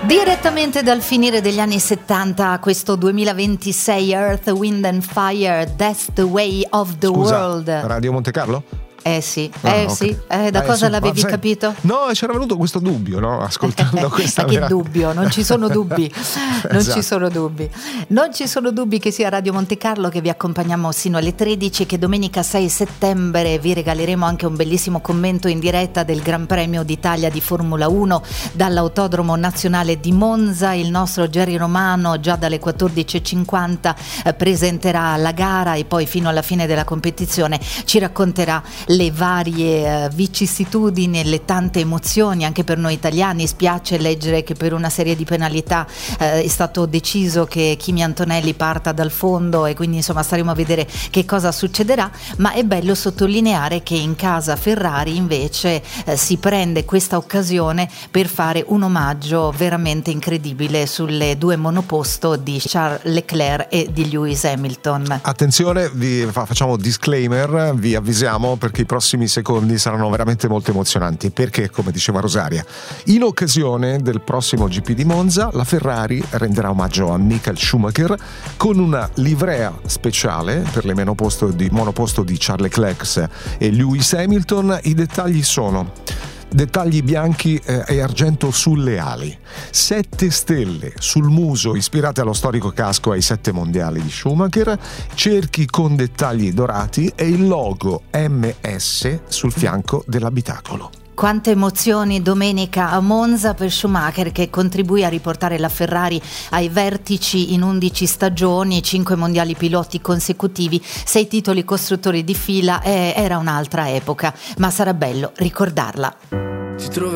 Direttamente dal finire degli anni 70 a questo 2026, Earth, Wind and Fire, That's the Way of the World. Radio Monte Carlo? Sì, okay. sì. Da cosa l'avevi capito? No, c'era venuto questo dubbio, no? Ascoltando questa Ma che dubbio, non ci sono dubbi. Non ci sono dubbi. Non ci sono dubbi che sia Radio Monte Carlo, che vi accompagniamo sino alle 13, che domenica 6 settembre vi regaleremo anche un bellissimo commento in diretta del Gran Premio d'Italia di Formula 1 dall'Autodromo Nazionale di Monza. Il nostro Gerry Romano già dalle 14.50 presenterà la gara e poi fino alla fine della competizione ci racconterà le varie vicissitudini e le tante emozioni anche per noi italiani. Spiace leggere che per una serie di penalità è stato deciso che Kimi Antonelli parta dal fondo e quindi insomma staremo a vedere che cosa succederà, ma è bello sottolineare che in casa Ferrari invece si prende questa occasione per fare un omaggio veramente incredibile sulle due monoposto di Charles Leclerc e di Lewis Hamilton. Attenzione, vi facciamo disclaimer, vi avvisiamo perché i prossimi secondi saranno veramente molto emozionanti, perché come diceva Rosaria, in occasione del prossimo GP di Monza la Ferrari renderà omaggio a Michael Schumacher con una livrea speciale per le monoposto di Charles Leclerc e Lewis Hamilton. I dettagli sono dettagli bianchi e argento sulle ali, 7 stelle sul muso ispirate allo storico casco ai 7 mondiali di Schumacher, cerchi con dettagli dorati e il logo MS sul fianco dell'abitacolo. Quante emozioni domenica a Monza per Schumacher, che contribuì a riportare la Ferrari ai vertici in 11 stagioni, 5 mondiali piloti consecutivi, 6 titoli costruttori di fila. Era un'altra epoca, ma sarà bello ricordarla. Ti troverò